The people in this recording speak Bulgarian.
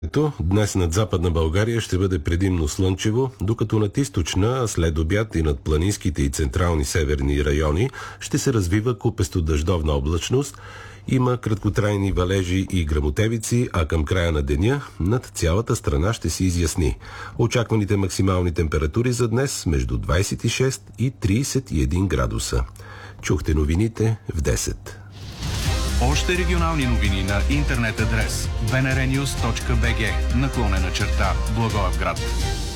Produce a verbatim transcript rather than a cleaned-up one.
Днес над Западна България ще бъде предимно слънчево, докато над източна, след обяд и над планинските и централни северни райони ще се развива купесто дъждовна облачност. Има краткотрайни валежи и гръмотевици, а към края на деня над цялата страна ще се изясни. Очакваните максимални температури за днес между двадесет и шест и тридесет и един градуса. Чухте новините в десет. Още регионални новини на интернет адрес би ен ар нюз точка би джи наклонена черта Благоевград.